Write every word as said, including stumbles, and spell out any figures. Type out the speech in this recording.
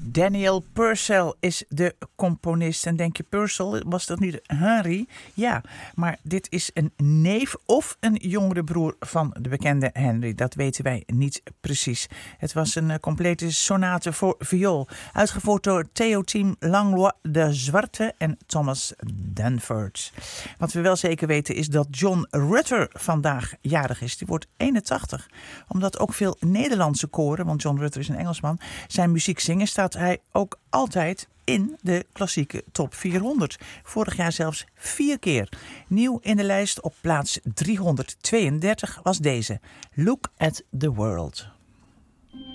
Daniel Purcell is de componist. En denk je, Purcell, was dat niet Henry? Ja, maar dit is een neef of een jongere broer van de bekende Henry. Dat weten wij niet precies. Het was een uh, complete sonate voor viool. Uitgevoerd door Theo Team Langlois de Zwarte en Thomas Danforth. Wat we wel zeker weten is dat John Rutter vandaag jarig is. Die wordt eenentachtig. Omdat ook veel Nederlandse koren, want John Rutter is een Engelsman, zijn muziek zingen, staat hij ook altijd in de klassieke top vierhonderd. Vorig jaar zelfs vier keer. Nieuw in de lijst op plaats driehonderdtweeëndertig was deze. Look at the World.